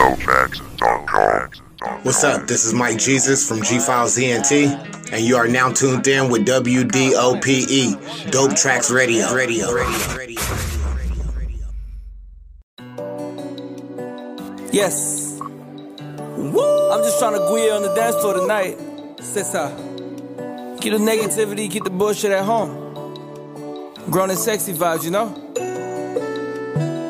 DopeTracks.com. What's up? This is Mike Jesus from G-Files ENT, and you are now tuned in with WDOPE, Dope Tracks Radio. Yes. Woo! I'm just trying to go on the dance floor tonight. Sissa. Keep the negativity, keep the bullshit at home. Grown and sexy vibes, you know?